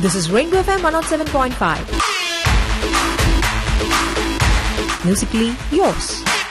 This is Rainbow FM 107.5. Musically yours.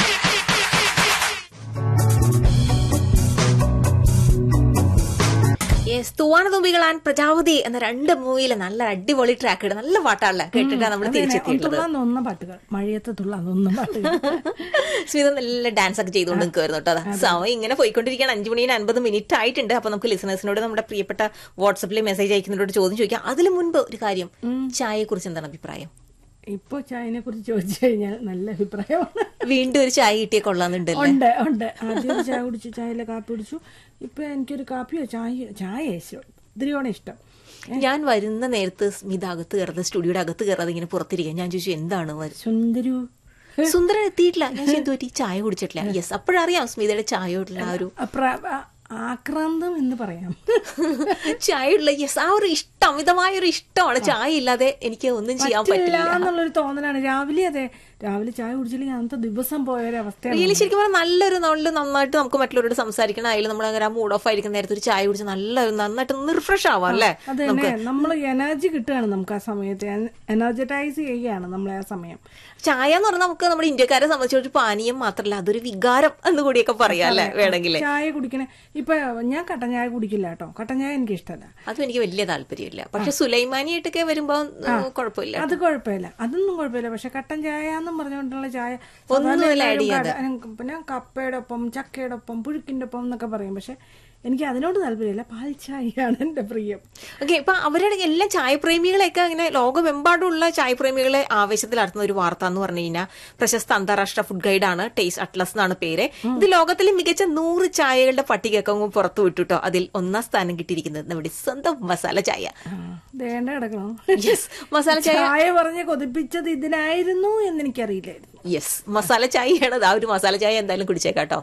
തൂവാനതുമ്പികൾ and Prajapati എന്ന 2 മൂവിയിലെ നല്ല അടിപൊളി ട്രാക്ക് നല്ല പാട്ടാണല്ലേ കേട്ടിട്ടാണ് നമ്മൾ തിരിച്ചെത്തിയിട്ടുള്ളത്. പാട്ടുകൾ മഴയത്ത് തുള്ളാതൊന്നും പാട്ടുകൾ. സ്മിത നല്ല ഡാൻസ് ഒക്കെ ചെയ്തുകൊണ്ട് നിൽക്കുമായിരുന്നു കേട്ടോ. സമയം ഇങ്ങനെ പോയിക്കൊണ്ടിരിക്കുകയാണ്. 5:50 ആയിട്ടുണ്ട്. അപ്പൊ നമുക്ക് ലിസണേഴ്സിനോട് നമ്മുടെ പ്രിയപ്പെട്ട വാട്സപ്പിൽ മെസ്സേജ് അയക്കുന്നവരോട് ചോദ്യം ചോദിക്കാം. അതിനു മുൻപ് ഒരു കാര്യം, ചായയെ കുറിച്ച് എന്താണ് അഭിപ്രായം? ഇപ്പൊ ചായനെ കുറിച്ച് ചോദിച്ചു കഴിഞ്ഞാൽ നല്ല അഭിപ്രായമാണ്. വീണ്ടും ഒരു ചായ കിട്ടിയ കൊള്ളാന്നുണ്ടല്ലോ. ഉണ്ട്. ആദ്യം ചായ കുടിച്ചു, ചായയിലെ കാപ്പി കുടിച്ചു. ഇപ്പൊ എനിക്കൊരു കാപ്പിയോ ചായ ഇത്തിരിയോടെ ഇഷ്ടം. ഞാൻ വരുന്ന നേരത്ത് സ്മിത അകത്ത് കയറുന്നത്, സ്റ്റുഡിയോയുടെ അകത്ത് കയറാതെ ഇങ്ങനെ പുറത്തിരിക്കാൻ. ഞാൻ ചോദിച്ചു എന്താണ് സുന്ദരൻ എത്തിയിട്ടില്ല. ഞാൻ എന്ത് പറ്റി? ചായ കുടിച്ചിട്ടില്ല. യെസ്, അപ്പോഴറിയാം സ്മിതയുടെ ചായയോടുള്ള ആ ഒരു ആക്രാന്തം എന്ന് പറയാം. ചായയുള്ള യെസ്, ആ ഒരു ഇഷ്ടം, അമിതമായ ഒരു ഇഷ്ടമാണ്. ചായ ഇല്ലാതെ എനിക്ക് ഒന്നും ചെയ്യാൻ പറ്റില്ല എന്നുള്ളൊരു തോന്നലാണ്. രാവിലെ ചായ കുടിച്ചില്ലെങ്കിൽ അന്നത്തെ ദിവസം പോയൊരവസ്ഥ. ശരിക്കും പറഞ്ഞാൽ നന്നായിട്ട് നമുക്ക് മറ്റുള്ളവരോട് സംസാരിക്കണം. അതിൽ നമ്മൾ അങ്ങനെ മൂഡ് ഓഫ് ആയിരിക്കുന്ന നേരത്തെ ഒരു ചായ കുടിച്ച് നന്നായിട്ട് റിഫ്രഷ് ആവാം അല്ലേ? അതെ, നമ്മൾ എനർജി കിട്ടുകയാണ്. നമുക്ക് ആ സമയത്ത് എനർജറ്റൈസ് ചെയ്യുകയാണ് നമ്മളെ ആ സമയം. ചായ എന്ന് പറഞ്ഞാൽ നമുക്ക് നമ്മുടെ ഇന്ത്യക്കാരെ സംബന്ധിച്ച ഒരു പാനീയം മാത്രമല്ല, അതൊരു വികാരം എന്ന് കൂടിയൊക്കെ പറയാം അല്ലേ വേണമെങ്കിൽ. ചായ കുടിക്കണേ. ഇപ്പൊ ഞാൻ കട്ടൻ ചായ കുടിക്കില്ല കേട്ടോ. കട്ടൻ ചായ എനിക്ക് ഇഷ്ടമല്ല. അതും എനിക്ക് വലിയ താല്പര്യമില്ല. പക്ഷെ സുലൈമാനിയായിട്ടൊക്കെ വരുമ്പോ കുഴപ്പമില്ല. അത് കുഴപ്പമില്ല, അതൊന്നും കുഴപ്പമില്ല. പക്ഷെ കട്ടൻ ചായ എന്നും പറഞ്ഞുകൊണ്ടുള്ള ചായ പിന്നെ കപ്പയുടെ ഒപ്പം, ചക്കയുടെ ഒപ്പം, പുഴുക്കിന്റെ ഒപ്പം എന്നൊക്കെ പറയും. പക്ഷെ എനിക്ക് അതിനോട് താല്പര്യമില്ല. പാൽ ചായയാണ് എന്റെ പ്രിയം. ഓക്കെ, ഇപ്പൊ അവരുടെ എല്ലാ ചായപ്രേമികളെയൊക്കെ അങ്ങനെ ലോകമെമ്പാടുമുള്ള ചായപ്രേമികളെ ആവേശത്തിലാർത്തുന്ന ഒരു വാർത്ത എന്ന് പറഞ്ഞു കഴിഞ്ഞാൽ, പ്രശസ്ത അന്താരാഷ്ട്ര ഫുഡ് ഗൈഡാണ് ടേസ്റ്റ് അറ്റ്ലസ് എന്നാണ് പേര്. ഇത് ലോകത്തിലെ മികച്ച 100 ചായകളുടെ പട്ടികയൊക്കെ പുറത്തു വിട്ടുട്ടോ. അതിൽ 1ാം സ്ഥാനം കിട്ടിയിരിക്കുന്നത് നമ്മുടെ സ്വന്തം മസാല ചായ. മസാല ചായ പറഞ്ഞ് കൊതിപ്പിച്ചത് ഇതിനായിരുന്നു എന്ന് എനിക്കറിയില്ലായിരുന്നു. യെസ്, മസാല ചായയാണ്. ആ ഒരു മസാല ചായ എന്തായാലും കുടിച്ചേക്കാട്ടോ.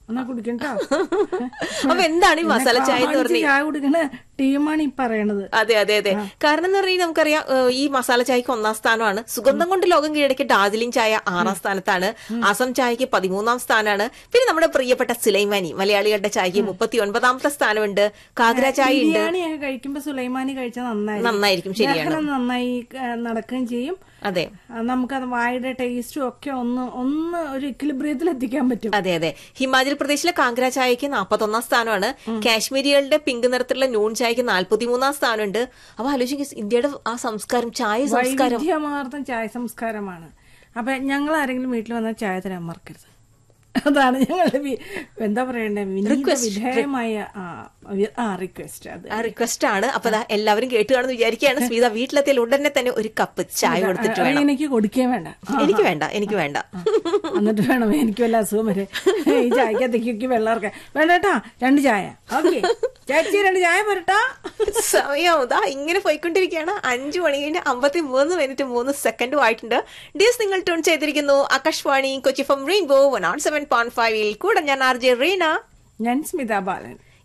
അപ്പൊ എന്താണ് ഈ മസാല ചായ എന്ന് പറഞ്ഞാൽ ടീമാണ് ഈ പറയണത്. അതെ. കാരണം എന്ന് പറഞ്ഞാൽ നമുക്കറിയാം, ഈ മസാല ചായക്ക് 1ാം സ്ഥാനമാണ്. സുഗന്ധം കൊണ്ട് ലോകം കീഴടക്കിയ ഡാർജിലിംഗ് ചായ 6ാം സ്ഥാനത്താണ്. ആസം ചായക്ക് 13ാം സ്ഥാനമാണ്. പിന്നെ നമ്മുടെ പ്രിയപ്പെട്ട സുലൈമാനി മലയാളികളുടെ ചായക്ക് 39ാമത്തെ സ്ഥാനമുണ്ട്. കാഗ്ര ചായ ഉണ്ട്. കഴിക്കുമ്പോ സുലൈമാനി കഴിച്ചാൽ നന്നായിരിക്കും. ശരിയാണ്, നന്നായി നടക്കുകയും ചെയ്യും. അതെ, നമുക്കത് വായുടെ ടേസ്റ്റും ഒക്കെ ഒന്ന് ഒരു ഇക്വിലിബ്രിയത്തിൽ എത്തിക്കാൻ പറ്റും. അതെ. ഹിമാചൽ പ്രദേശിലെ കാഗ്ര ചായക്ക് 41ാം സ്ഥാനമാണ്. കാശ്മീരികളുടെ പിങ്ക് നിറത്തിലുള്ള നൂൺ ചായക്ക് 43ാം സ്ഥാനമുണ്ട്. അപ്പൊ ആലോചിക്കുക, ഇന്ത്യയുടെ ആ സംസ്കാരം, ചായ സംസ്കാരം, വൈവിധ്യമാർന്ന ചായ സംസ്കാരമാണ്. അപ്പൊ ഞങ്ങൾ ആരെങ്കിലും വീട്ടിൽ വന്നാൽ ചായ തരാൻ മറക്കരുത്. അതാണ് ഞങ്ങളുടെ എന്താ പറയണ്ടേ, വിധേയമായ റിക്വസ്റ്റ് ആണ്. അപ്പൊ എല്ലാവരും കേട്ടുകാണെന്ന് വിചാരിക്കുകയാണ്. സ്മിത വീട്ടിലെത്തിയാൽ ഉടനെ തന്നെ ഒരു കപ്പ് ചായ കൊടുത്തിട്ട് വേണം. എനിക്ക് കൊടുക്കുകയും വേണ്ട. എനിക്ക് വേണ്ട എന്നിട്ട് വേണം എനിക്ക് വല്ല അസുഖം വരെ ഈ ചായക്കത്തേക്ക് വെള്ളം ഇറക്കാൻ വേണ്ടട്ടാ. 2 ചായ. ഓക്കെ ചേച്ചി, 2 ചായ പോരട്ടാ. സമയം ഇങ്ങനെ പോയിക്കൊണ്ടിരിക്കുകയാണ്. 5:53 ആയിട്ടുണ്ട്. ഡിയസ്, നിങ്ങൾ ട്യൂൺ ചെയ്തിരിക്കുന്നു ആകാശവാണി കൊച്ചി FM റെയിൻബോ 107.5. കൂടെ ഞാൻ RJ റീന, ഞാൻ സ്മിത ബാലൻ.